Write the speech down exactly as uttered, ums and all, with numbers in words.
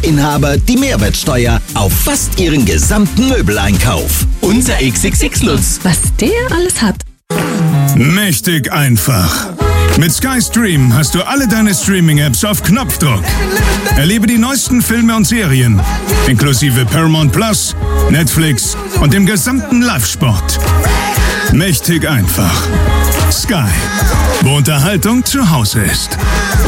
Hausinhaber die Mehrwertsteuer auf fast ihren gesamten Möbeleinkauf. Unser X X X-Lutz. Was der alles hat. Mächtig einfach. Mit Sky Stream hast du alle deine Streaming-Apps auf Knopfdruck. Erlebe die neuesten Filme und Serien, inklusive Paramount Plus, Netflix und dem gesamten Live-Sport. Mächtig einfach. Sky, wo Unterhaltung zu Hause ist.